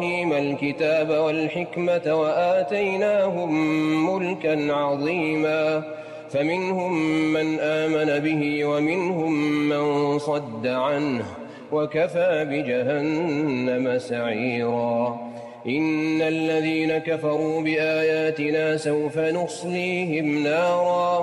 الكتاب والحكمة وآتيناهم ملكا عظيما فمنهم من آمن به ومنهم من صد عنه وكفى بجهنم سعيرا إن الذين كفروا بآياتنا سوف نصليهم نارا